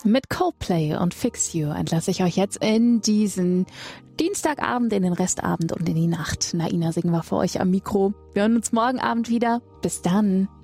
Mit Coldplay und Fix You entlasse ich euch jetzt in diesen Dienstagabend, in den Restabend und in die Nacht. Naina Singh war für euch am Mikro. Wir hören uns morgen Abend wieder. Bis dann.